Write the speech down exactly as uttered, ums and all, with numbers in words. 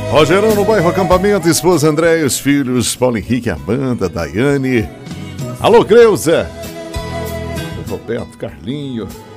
Rogerão no bairro Acampamento, esposa André e os filhos, Paulo Henrique, a banda, Daiane. Alô, Creuza. O Roberto, Carlinho.